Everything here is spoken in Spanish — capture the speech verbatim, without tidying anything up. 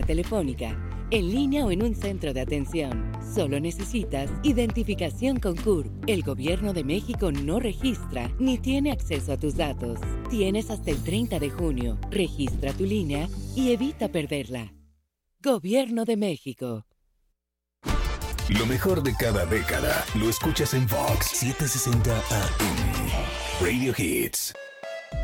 telefónica, en línea o en un centro de atención. Solo necesitas identificación con C U R P. El Gobierno de México no registra ni tiene acceso a tus datos. Tienes hasta el treinta de junio. Registra tu línea y evita perderla. Gobierno de México. Lo mejor de cada década lo escuchas en Vox setecientos sesenta A M. Radio Hits.